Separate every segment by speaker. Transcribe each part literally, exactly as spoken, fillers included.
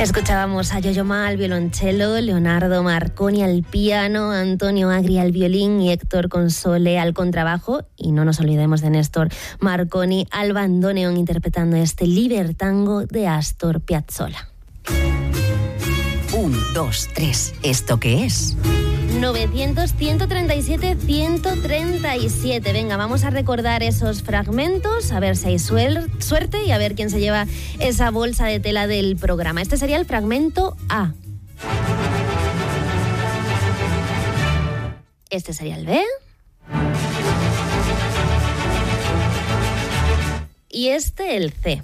Speaker 1: Escuchábamos a Yo-Yo Ma al violonchelo, Leonardo Marconi al piano, Antonio Agri al violín y Héctor Console al contrabajo. Y no nos olvidemos de Néstor Marconi al bandoneón interpretando este Libertango de Astor Piazzolla.
Speaker 2: Un, dos, tres. ¿Esto qué es?
Speaker 1: novecientos, ciento treinta y siete, ciento treinta y siete. Venga, vamos a recordar esos fragmentos, a ver si hay suer- suerte y a ver quién se lleva esa bolsa de tela del programa. Este sería el fragmento A. Este sería el B. Y este el C.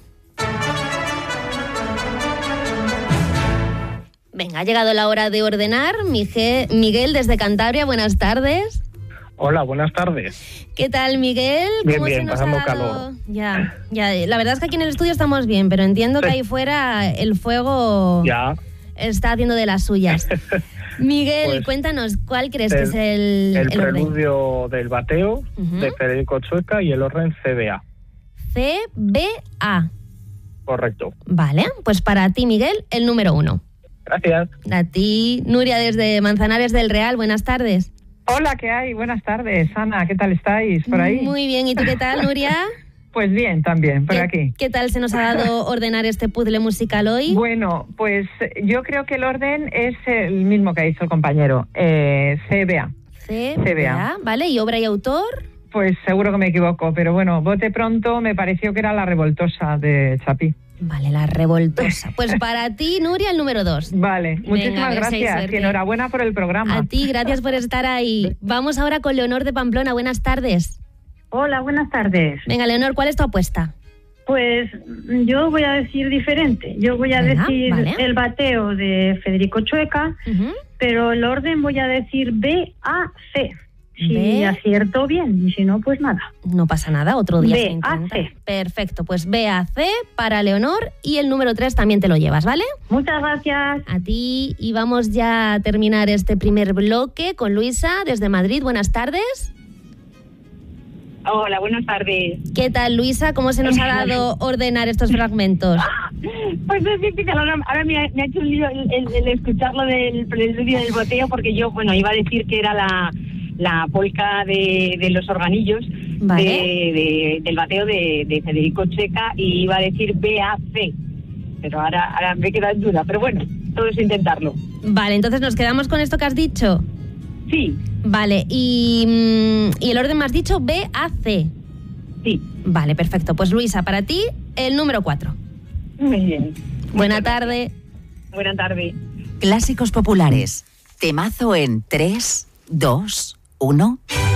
Speaker 1: Venga, ha llegado la hora de ordenar. Miguel, desde Cantabria, buenas tardes.
Speaker 3: Hola, buenas tardes.
Speaker 1: ¿Qué tal, Miguel?
Speaker 3: Bien,
Speaker 1: ¿Cómo
Speaker 3: bien,
Speaker 1: se nos
Speaker 3: pasando
Speaker 1: ha dado?
Speaker 3: calor.
Speaker 1: Ya, ya. La verdad es que aquí en el estudio estamos bien, pero entiendo que ahí fuera el fuego
Speaker 3: ya
Speaker 1: está haciendo de las suyas. Miguel,
Speaker 3: pues,
Speaker 1: cuéntanos, ¿cuál crees
Speaker 3: el,
Speaker 1: que es el,
Speaker 3: el,
Speaker 1: el
Speaker 3: preludio
Speaker 1: orden?
Speaker 3: del bateo uh-huh. de Federico Chueca y el orden C B A.
Speaker 1: C B A.
Speaker 3: Correcto.
Speaker 1: Vale, pues para ti, Miguel, el número uno.
Speaker 3: Gracias.
Speaker 1: A ti, Nuria, desde Manzanares del Real, buenas tardes.
Speaker 4: Hola, ¿qué hay? Buenas tardes, Ana, ¿qué tal estáis por ahí?
Speaker 1: Muy bien, ¿y tú qué tal, Nuria?
Speaker 4: Pues bien, también, por
Speaker 1: ¿Qué,
Speaker 4: aquí.
Speaker 1: ¿Qué tal se nos ha dado ordenar este puzzle musical hoy?
Speaker 4: Bueno, pues yo creo que el orden es el mismo que ha dicho el compañero, eh, C B A.
Speaker 1: C B A, ¿vale? ¿Y obra y autor?
Speaker 4: Pues seguro que me equivoco, pero bueno, bote pronto me pareció que era La Revoltosa de Chapí.
Speaker 1: Vale, La Revoltosa. Pues para ti, Nuria, el número dos.
Speaker 4: Vale, muchísimas
Speaker 1: Venga,
Speaker 4: gracias y enhorabuena por el programa.
Speaker 1: A ti, gracias por estar ahí. Vamos ahora con Leonor de Pamplona, buenas tardes.
Speaker 5: Hola, buenas tardes.
Speaker 1: Venga, Leonor, ¿cuál es tu apuesta?
Speaker 5: Pues yo voy a decir diferente. Yo voy a
Speaker 1: Venga,
Speaker 5: decir
Speaker 1: vale.
Speaker 5: el bateo de Federico Chueca, uh-huh. pero el orden voy a decir B A C. Si
Speaker 1: B.
Speaker 5: acierto bien, y si no, pues nada.
Speaker 1: No pasa nada, otro día
Speaker 5: B,
Speaker 1: se intenta.
Speaker 5: A, C.
Speaker 1: Perfecto, pues B A C para Leonor y el número tres también te lo llevas, ¿vale?
Speaker 5: Muchas gracias.
Speaker 1: A ti, y vamos ya a terminar este primer bloque con Luisa desde Madrid. Buenas tardes.
Speaker 6: Hola, buenas tardes.
Speaker 1: ¿Qué tal, Luisa? ¿Cómo se nos ha dado ordenar estos fragmentos?
Speaker 6: Pues es difícil, ahora, ahora me, ha, me ha hecho un lío el, el, el escucharlo del preludio del boteo, porque yo, bueno, iba a decir que era la... la polca de, de los organillos,
Speaker 1: vale.
Speaker 6: de, de, del bateo de, de Federico Chueca, y iba a decir B A C, pero ahora, ahora me queda en duda, pero bueno, todo es intentarlo.
Speaker 1: Vale, entonces nos quedamos con esto que has dicho.
Speaker 6: Sí.
Speaker 1: Vale, y, y el orden me has dicho B A C.
Speaker 6: Sí.
Speaker 1: Vale, perfecto. Pues Luisa, para ti, el número cuatro.
Speaker 6: Muy bien.
Speaker 1: Buena tarde.
Speaker 6: Buena tarde.
Speaker 2: Clásicos populares. Temazo en tres, dos, uno.